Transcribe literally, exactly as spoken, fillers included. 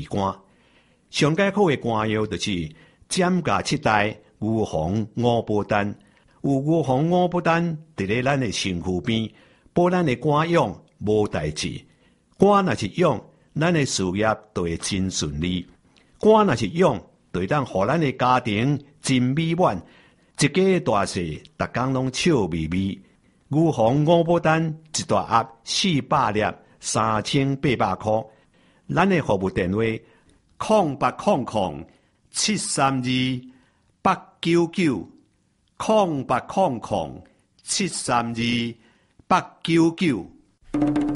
官。上解好的官药就是斩价七代牛黄五宝丹，有牛黄五宝丹伫咧咱的身躯边，保咱的官用无代志。官若是用，咱的事业就会真顺利；官若是用，就会当互咱的家庭真美满，一家大细，逐工拢笑眯眯。牛黄五宝丹一大盒四百粒，三千八百块。咱的服务电话：空八空空七三二八九九，空八空空七三二八九九。